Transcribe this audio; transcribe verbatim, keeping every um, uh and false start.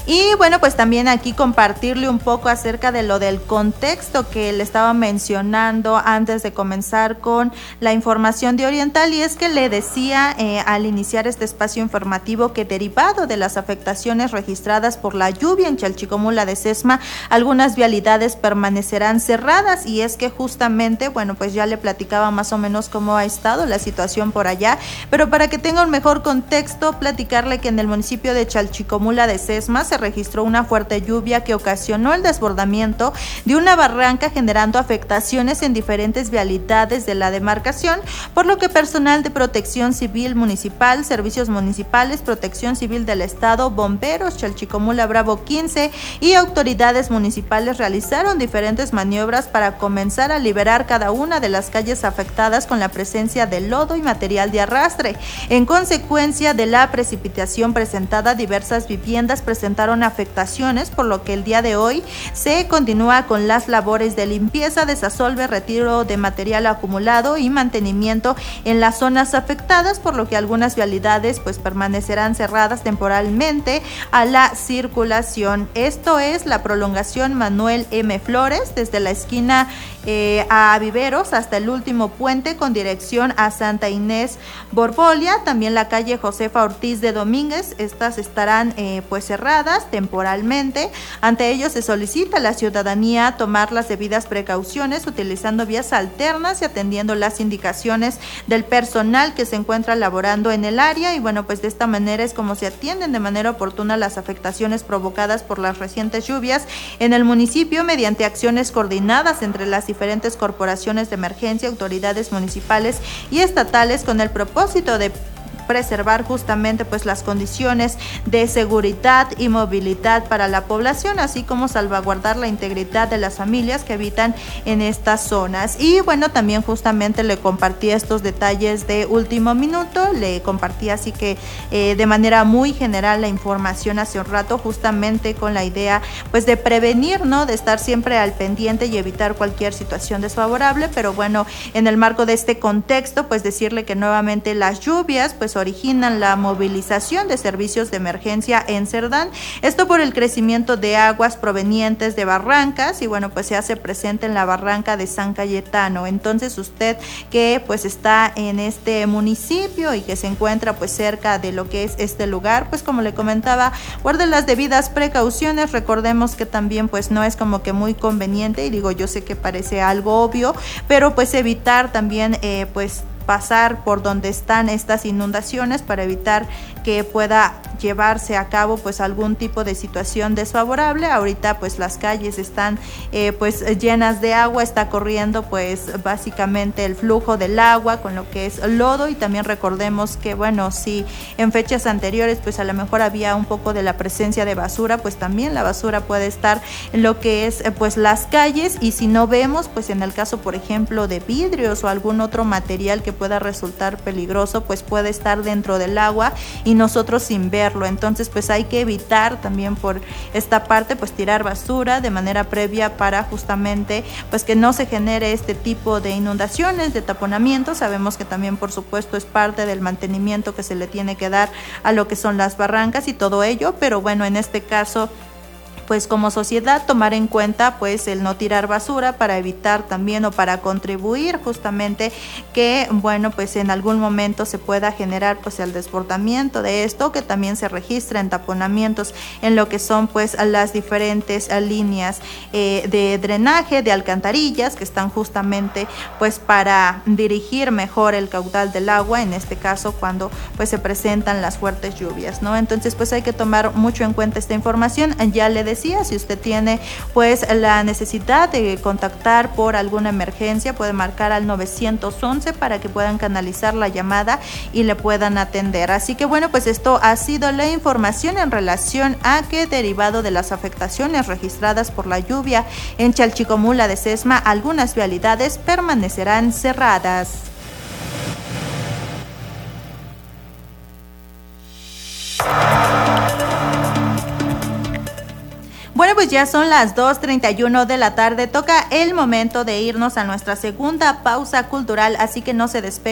Y bueno, pues también aquí compartirle un poco acerca de lo del contexto que le estaba mencionando antes de comenzar con la información de Oriental, y es que le decía eh, al iniciar este espacio informativo que derivado de las afectaciones registradas por la lluvia en Chalchicomula de Sesma, algunas vialidades permanecerán cerradas, y es que justamente, bueno, pues ya le platicaba más o menos cómo ha estado la situación por allá, pero para que tenga un mejor contexto, platicarle que en el municipio de Chalchicomula de Sesma se registró una fuerte lluvia que ocasionó el desbordamiento de una barranca, generando afectaciones en diferentes vialidades de la demarcación, por lo que personal de Protección Civil Municipal, Servicios Municipales, Protección Civil del Estado, Bomberos, Chalchicomula Bravo quince y autoridades municipales realizaron diferentes maniobras para comenzar a liberar cada una de las calles afectadas con la presencia de lodo y material de arrastre. En consecuencia de la precipitación presentada, diversas viviendas presentaron afectaciones, por lo que el día de hoy se continúa con las labores de limpieza, desasolve, retiro de material acumulado y mantenimiento en las zonas afectadas, por lo que algunas vialidades pues permanecerán cerradas temporalmente a la circulación. Esto es la prolongación Manuel M. Flores desde la esquina eh, a Viveros hasta el último puente con dirección a Santa Inés Borbolia, también la calle Josefa Ortiz de Domínguez. Estas estarán eh, pues cerradas temporalmente. Ante ello se solicita a la ciudadanía tomar las debidas precauciones utilizando vías alternas y atendiendo las indicaciones del personal que se encuentra laborando en el área, y bueno, pues de esta manera es como se atienden de manera oportuna las afectaciones provocadas por las recientes lluvias en el municipio mediante acciones coordinadas entre las diferentes corporaciones de emergencia, autoridades municipales y estatales, con el propósito de preservar justamente pues las condiciones de seguridad y movilidad para la población, así como salvaguardar la integridad de las familias que habitan en estas zonas. Y bueno, también justamente le compartí estos detalles de último minuto, le compartí así que eh, de manera muy general la información hace un rato, justamente con la idea pues de prevenir, ¿no? De estar siempre al pendiente y evitar cualquier situación desfavorable, pero bueno, en el marco de este contexto, pues decirle que nuevamente las lluvias pues originan la movilización de servicios de emergencia en Cerdán, esto por el crecimiento de aguas provenientes de barrancas, y bueno, pues se hace presente en la barranca de San Cayetano. Entonces usted que pues está en este municipio y que se encuentra pues cerca de lo que es este lugar, pues como le comentaba, guarde las debidas precauciones. Recordemos que también pues no es como que muy conveniente, y digo, yo sé que parece algo obvio, pero pues evitar también eh, pues pasar por donde están estas inundaciones para evitar que pueda llevarse a cabo pues algún tipo de situación desfavorable. Ahorita pues las calles están eh, pues llenas de agua, está corriendo pues básicamente el flujo del agua con lo que es lodo, y también recordemos que bueno, si en fechas anteriores pues a lo mejor había un poco de la presencia de basura, pues también la basura puede estar en lo que es pues las calles, y si no vemos pues en el caso por ejemplo de vidrios o algún otro material que pueda resultar peligroso, pues puede estar dentro del agua y nosotros sin verlo. Entonces pues hay que evitar también por esta parte pues tirar basura de manera previa para justamente pues que no se genere este tipo de inundaciones, de taponamiento. Sabemos que también por supuesto es parte del mantenimiento que se le tiene que dar a lo que son las barrancas y todo ello, pero bueno, en este caso pues como sociedad tomar en cuenta pues el no tirar basura para evitar también o para contribuir justamente que bueno pues en algún momento se pueda generar pues el desbordamiento de esto, que también se registra en taponamientos en lo que son pues las diferentes líneas eh, de drenaje, de alcantarillas que están justamente pues para dirigir mejor el caudal del agua, en este caso cuando pues se presentan las fuertes lluvias, ¿no? Entonces pues hay que tomar mucho en cuenta esta información. Ya le decía, si usted tiene pues la necesidad de contactar por alguna emergencia, puede marcar al nueve once para que puedan canalizar la llamada y le puedan atender. Así que bueno, pues esto ha sido la información en relación a que derivado de las afectaciones registradas por la lluvia en Chalchicomula de Sesma, algunas vialidades permanecerán cerradas. Bueno, pues ya son las dos treinta y uno de la tarde, toca el momento de irnos a nuestra segunda pausa cultural, así que no se despegue.